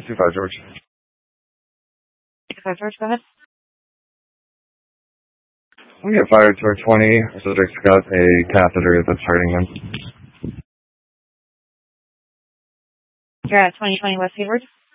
25 George. 25 George, go ahead. We get fired to our 20. Our subject's got a catheter that's hurting them. You're at 2020 West Hayward?